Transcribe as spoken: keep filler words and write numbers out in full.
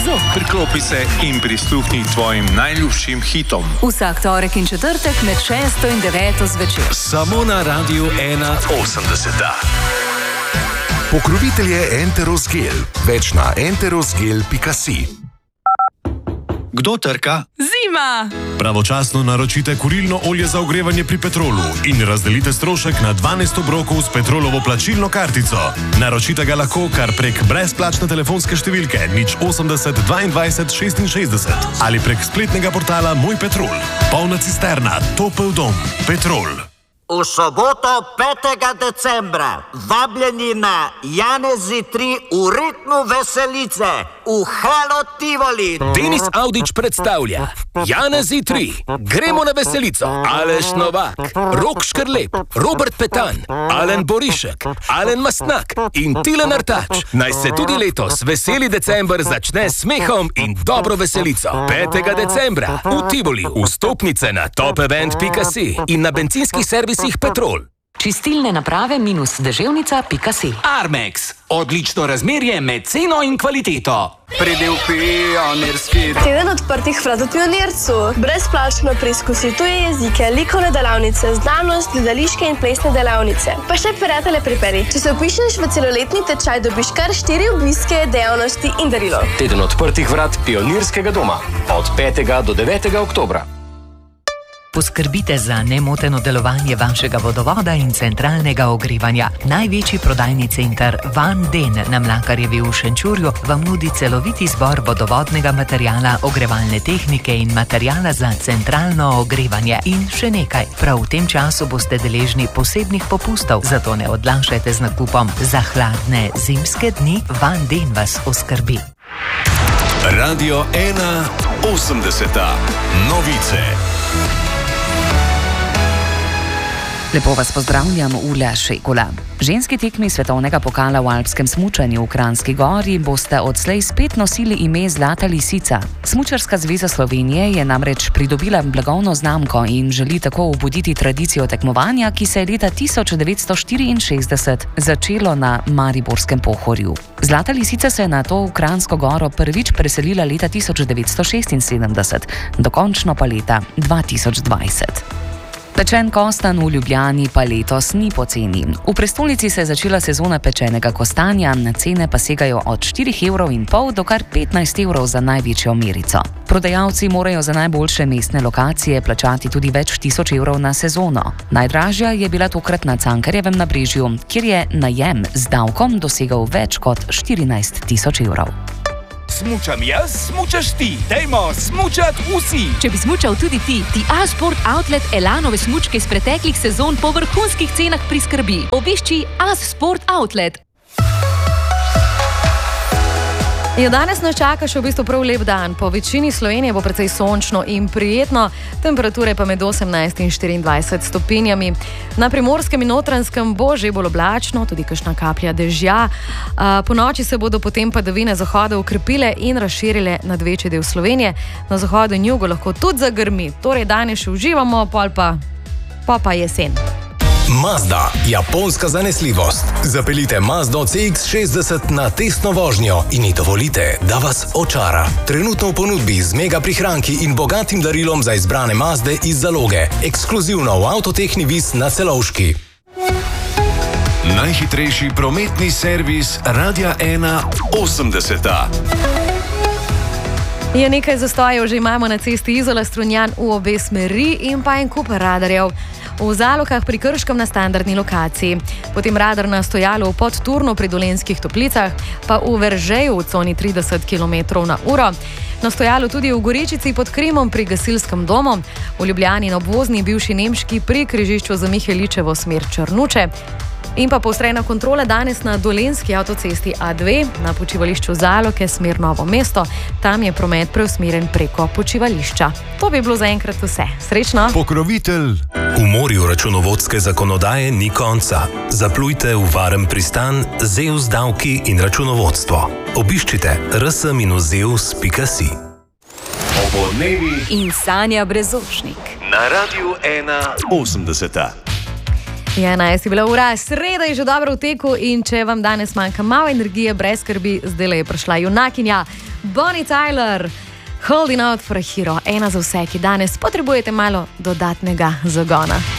zob. Priklopi se in prisluhni tvojim najljubšim hitom. Vsak torek in četrtek med šesto in deveto zvečer. Samo na Radiu ena osemdeseta. Pokrovitelj je Enterosgel. Več na enterosgel pika si. Kdo trka? Zima! Pravočasno naročite kurilno olje za ogrevanje pri Petrolu in razdelite strošek na dvanajst obrokov s Petrolovo plačilno kartico. Naročite ga lahko kar prek brezplačne telefonske številke nič osemdeset dvaindvajset šestinšestdeset ali prek spletnega portala Moj Petrol. Polna cisterna, topel dom, Petrol. V soboto petega decembra vabljeni na Janezi tri v ritmu veselice v Halo Tivoli. Denis Avdić predstavlja Janezi tri. Gremo na veselico. Aleš Novak, Rok Škrlep, Robert Petan, Alen Borišek, Alen Mastnak in Tilen Artač. Naj se tudi letos veseli december začne s smehom in dobro veselico. petega decembra v Tivoli. Vstopnice na top event pika si in na bencinskih servisih Petrol. Čistilne naprave minus deževnica pika si. Armex. Odlično razmerje med ceno in kvaliteto. Pridi v Pionirski. Teden odprtih vrat v Pionircu. Brezplačno preizkusi tuje jezike, likovne delavnice, znanost, gledališke in plesne delavnice. Pa še prijatelje priperi. Če se vpišeš v celoletni tečaj, dobiš kar štiri obiske, dejavnosti in darilo. Teden odprtih vrat Pionirskega doma. Od petega do devetega oktobra. Poskrbite za nemoteno delovanje vašega vodovoda in centralnega ogrevanja. Največji prodajni center Van Den na Mlakarjevi v Šenčurju vam nudi celovit izbor vodovodnega materijala, ogrevalne tehnike in materijala za centralno ogrevanje. In še nekaj, prav v tem času boste deležni posebnih popustov, zato ne odlašajte z nakupom. Za hladne zimske dni Van Den vas oskrbi. Radio ena osemdeseta. Novice. Lepo vas pozdravljam, Ula Šekula. Ženski tekmi svetovnega pokala v alpskem smučanju v Kranjski Gori boste odslej spet nosili ime Zlata lisica. Smučarska zveza Slovenije je namreč pridobila blagovno znamko in želi tako obuditi tradicijo tekmovanja, ki se je leta tisoč devetsto štiriinšestdeset začelo na Mariborskem Pohorju. Zlata lisica se je na to v Kranjsko Goro prvič preselila leta tisoč devetsto šestinsedemdeset, dokončno pa leta dva tisoč dvajset. Pečen kostan v Ljubljani pa letos ni poceni. V prestolnici se je začela sezona pečenega kostanja, cene pa segajo od štirih evrov in pol do kar petnajst evrov za največjo merico. Prodajalci morajo za najboljše mestne lokacije plačati tudi več tisoč evrov na sezono. Najdražja je bila tokrat na Cankarjevem nabrežju, kjer je najem z davkom dosegal več kot štirinajst tisoč evrov. Smučam jaz, smučaš ti. Dajmo smučat vsi. Če bi smučal tudi ti, ti A-Sport Outlet Elanove smučke iz preteklih sezon po vrhunskih cenah priskrbi. Obišči A-Sport Outlet. Jo, danes nas čaka še v bistvu prav lep dan. Po večini Slovenije bo precej sončno in prijetno, temperature pa med osemnajst in štiriindvajset stopinjami. Na Primorskem in Notranjskem bo že bolj oblačno, tudi kakšna kaplja dežja. Po noči se bodo potem padavine zahoda ukrepile in razširile nad večji del Slovenije. Na zahodu in jugu lahko tudi zagrmi. Torej danes še uživamo, pol pa, pol pa jesen. Mazda, japonska zanesljivost. Zapeljite Mazdo C X šestdeset na testno vožnjo in ji dovolite, da vas očara. Trenutno v ponudbi z mega prihranki in bogatim darilom za izbrane Mazde iz zaloge. Ekskluzivno v Avtotehni Vis na Celovški. Najhitrejši prometni servis Radia ena osemdeseta. Je nekaj zastojev že imamo na cesti Izola-Strunjan v obe smeri in pa en kup radarjev. V Zalokah pri Krškem na standardni lokaciji, potem radar na stojalu v Podturnu pri Dolenjskih Toplicah, pa v Veržeju v coni trideset kilometrov na uro, na stojalu tudi v Goričici pod Krimom pri Gasilskem domu, v Ljubljani na obvozni bivši Nemški pri križišču za Miheličevo smer Črnuče in pa poostrena kontrola danes na Dolenjski avtocesti A dve na počivališču Zaloke smer Novo mesto. Tam je promet preusmerjen preko počivališča. To bi bilo zaenkrat vse. Srečno! Pokrovitelj. V morju računovodske zakonodaje ni konca. Zaplujte v varen pristan Zeus davki in računovodstvo. Obiščite r s minus zeus pika si. Obodnevi in Sanja Brezošnik. Na Radiu ena osemdeseta. Je enajst je bila ura, sreda je že dobro v teku in če vam danes manjka malo energije, brez skrbi, zdaj je prišla junakinja. Bonnie Tyler, Holding Out for a Hero, ena za vse, ki danes potrebujete malo dodatnega zagona.